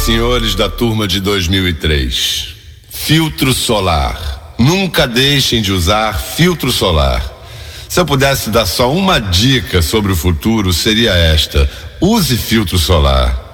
senhores da turma de 2003. Filtro solar. Nunca deixem de usar filtro solar. Se eu pudesse dar só uma dica sobre o futuro, seria esta: use filtro solar.